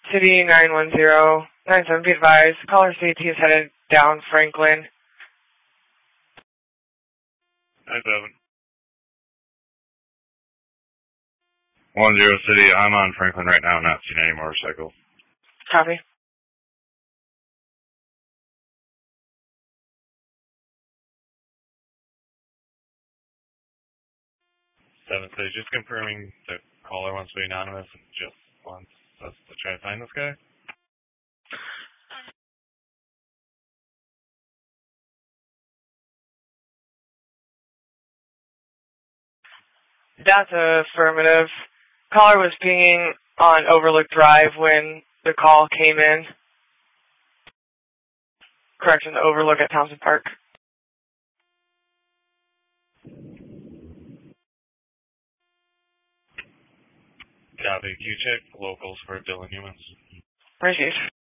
City 910-97, be advised. Caller CT is headed down Franklin. 97. 10 City, I'm on Franklin right now, not seeing any motorcycles. Copy. 7 City, just confirming the caller wants to be anonymous and just wants us to try to find this guy. That's affirmative. Caller was pinging on Overlook Drive when the call came in. Correction, the Overlook at Townsend Park. Copy. Can you check locals for Dylan Humans? Received.